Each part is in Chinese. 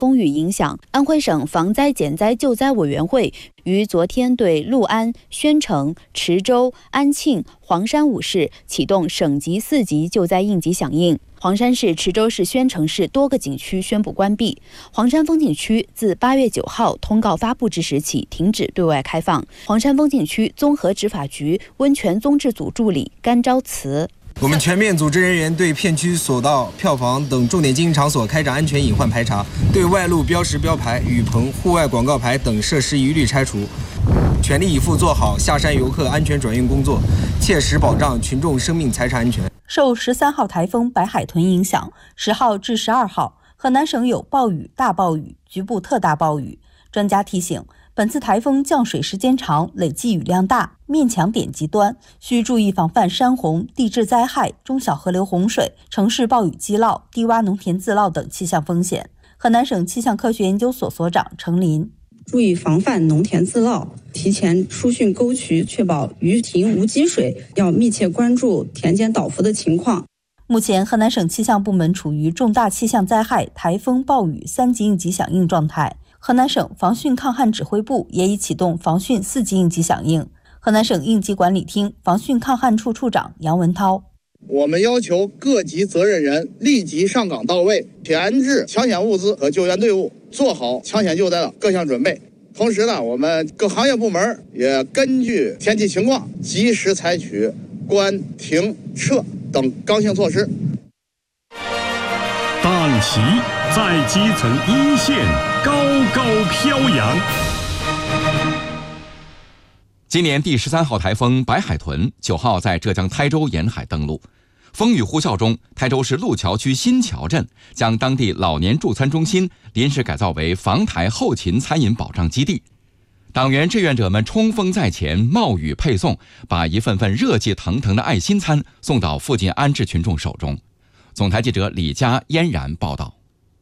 风雨影响，安徽省防灾减灾救灾委员会于昨天对六安、宣城、池州、安庆、黄山5市启动省级4级救灾应急响应。黄山市、池州市、宣城市多个景区宣布关闭。黄山风景区自8月9号通告发布之时起停止对外开放。黄山风景区综合执法局温泉综治组助理甘昭慈。 我们全面组织人员对片区索道、票房等重点经营场所开展安全隐患排查，对外路标识标牌、雨棚、户外广告牌等设施一律拆除，全力以赴做好下山游客安全转运工作，切实保障群众生命财产安全。 受13号台风白海豚影响，10号至12号，河南省有暴雨、大暴雨、局部特大暴雨。专家提醒，本次台风降水时间长，累计雨量大，面强点极端，需注意防范山洪、地质灾害、中小河流洪水、城市暴雨积涝、低洼农田自涝等气象风险。河南省气象科学研究所所长程林。 注意防范农田自涝，提前疏浚沟渠，确保鱼塘无积水，要密切关注田间倒伏的情况。 目前，河南省气象部门处于重大气象灾害、台风、暴雨3级应急响应状态。河南省防汛抗旱指挥部也已启动防汛4级应急响应。河南省应急管理厅防汛抗旱处处长杨文涛： 我们要求各级责任人立即上岗到位，前置抢险物资和救援队伍，做好抢险救灾的各项准备。同时呢，我们各行业部门也根据天气情况，及时采取关、停、撤等刚性措施。 党旗在基层一线高高飘扬。 今年第13号台风白海豚9号在浙江台州沿海登陆，风雨呼啸中，台州市路桥区新桥镇将当地老年助餐中心临时改造为防台后勤餐饮保障基地。党员志愿者们冲锋在前，冒雨配送，把一份份热气腾腾的爱心餐送到附近安置群众手中。总台记者李佳、嫣然报道。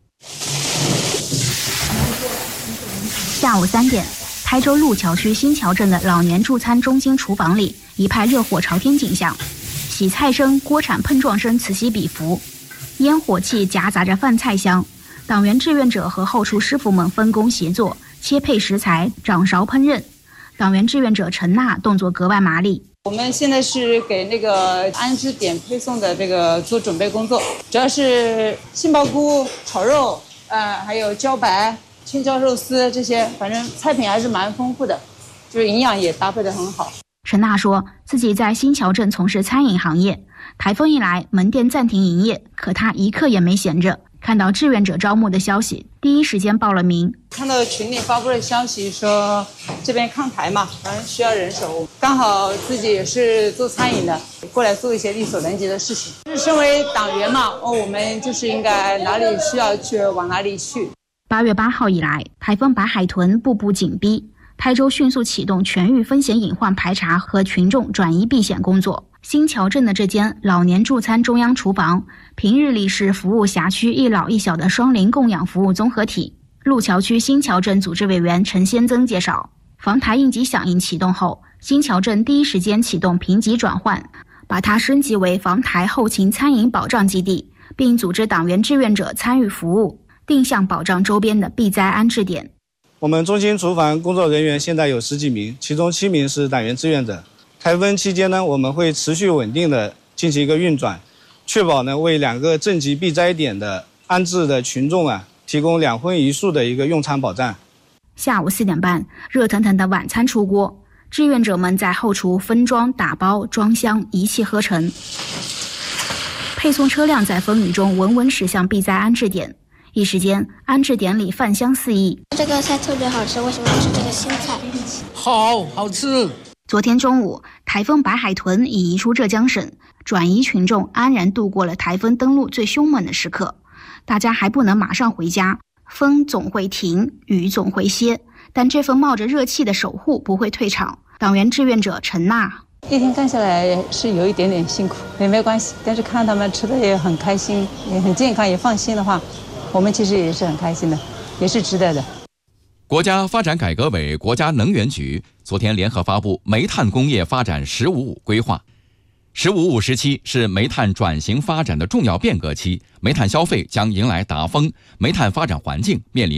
下午3点，台州路桥区新桥镇的老年助餐中心厨房里一派热火朝天景象，洗菜声、锅铲碰撞声此起彼伏，烟火气夹杂着饭菜香。党员志愿者和后厨师傅们分工协作，切配食材，掌勺烹饪。党员志愿者陈娜动作格外麻利。 我们现在是给那个安置点配送的这个做准备工作，主要是杏鲍菇炒肉，还有茭白、青椒肉丝这些，反正菜品还是蛮丰富的，就是营养也搭配得很好。 陈娜说自己在新桥镇从事餐饮行业，台风一来门店暂停营业，可她一刻也没闲着。看到志愿者招募的消息，第一时间报了名。 看到群里发布的消息说这边抗台嘛，反正需要人手，刚好自己也是做餐饮的，过来做一些力所能及的事情。身为党员嘛，我们就是应该哪里需要去往哪里去。 8月8号以来，台风白海豚步步紧逼，台州迅速启动全域风险隐患排查和群众转移避险工作。新桥镇的这间老年助餐中央厨房，平日里是服务辖区一老一小的双龄供养服务综合体。路桥区新桥镇组织委员陈先增介绍，防台应急响应启动后，新桥镇第一时间启动评级转换，把它升级为防台后勤餐饮保障基地，并组织党员志愿者参与服务，定向保障周边的避灾安置点。 我们中心厨房工作人员现在有10几名，其中7名是党员志愿者。台风期间呢，我们会持续稳定的进行一个运转，确保呢为2个镇级避灾点的安置的群众提供2荤1素的一个用餐保障。 下午4点半，热腾腾的晚餐出锅，志愿者们在后厨分装、打包、装箱，一气呵成。配送车辆在风雨中稳稳驶向避灾安置点，一时间安置点里饭香四溢。 这个菜特别好吃，为什么是这个新菜？ 好吃。 昨天中午，台风白海豚已移出浙江省，转移群众安然度过了台风登陆最凶猛的时刻。大家还不能马上回家，风总会停，雨总会歇，但这份冒着热气的守护不会退场。党员志愿者陈娜： 一天干下来是有一点点辛苦，也没关系，但是看他们吃的也很开心，也很健康，也放心的话，我们其实也是很开心的，也是值得的。 国家发展改革委、国家能源局昨天联合发布煤炭工业发展“15+5”规划。 “十五五”时期是煤炭转型发展的重要变革期，煤炭消费将迎来达峰，煤炭发展环境面临